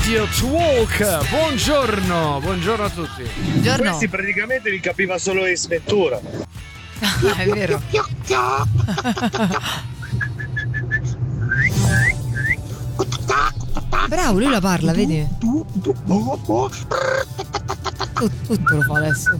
Radio Talk. Buongiorno a tutti. Buongiorno. Questi praticamente li capiva solo Ace Ventura. È vero. Bravo, lui la parla, vedi? Tutto lo fa adesso.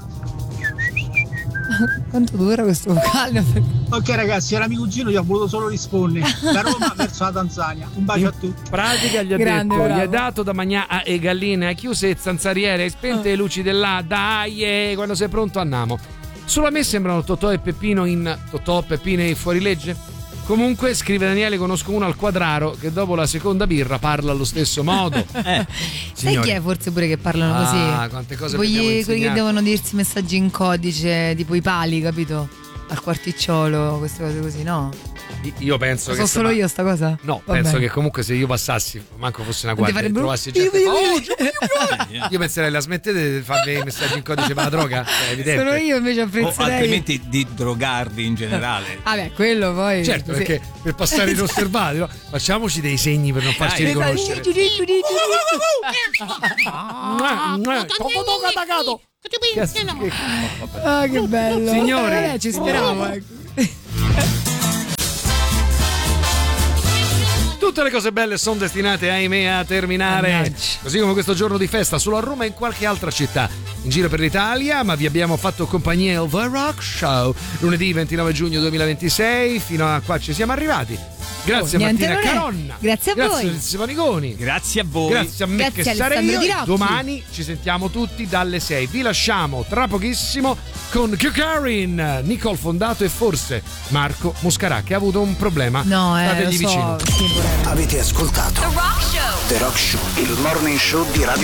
Quanto dura questo vocale? Ok ragazzi, era mio cugino, gli ho voluto solo rispondere. Da Roma verso la Tanzania. Un bacio a tutti. Pratica gli ha Grande, detto, bravo. gli ha dato da mangiare e galline, a chiuse e zanzariere, hai spente le luci dell'A, dai, quando sei pronto andiamo. Solo a me sembrano Totò e Peppino in Totò, Peppino e Fuorilegge. Comunque, scrive Daniele, conosco uno al Quadraro che dopo la seconda birra parla allo stesso modo. Sai chi è forse pure che parlano così? Quante cose Quelli abbiamo che insegnato. devono dirsi messaggi in codice, tipo i pali, capito? Al quarticciolo, queste cose così, no? Io penso Lo che so solo io sta cosa? No, Vabbè. penso che comunque se io passassi, manco fosse una guardia, e farebbero- trovassi gente io penserei, la smettete di farvi i messaggi in codice per la droga? È evidente. Sono io invece O apprezzerei. altrimenti di drogarvi in generale. Vabbè, quello poi. Certo, sì. perché per passare inosservati, no? Facciamoci dei segni per non farci riconoscere. Ah, che bello. Signori. Ci speravo, ecco. Tutte le cose belle sono destinate, ahimè, a terminare. Mannaggia. Così come questo giorno di festa solo a Roma e in qualche altra città in giro per l'Italia, ma vi abbiamo fatto compagnia al The Rock Show lunedì 29 giugno 2026. Fino a qua ci siamo arrivati. Grazie a niente Martina non è. Caronna. Grazie a voi. Grazie a Letizia Panigoni. Grazie a voi. Grazie a me Grazie che sarei Alessandro io. Di Rocchi. Domani ci sentiamo tutti dalle 6. Vi lasciamo tra pochissimo con Kakarin, Nicole Fondato e forse Marco Muscarà che ha avuto un problema. No, Stategli lo vicino. so. Sì, pure. Avete ascoltato The Rock Show, il morning show di Radio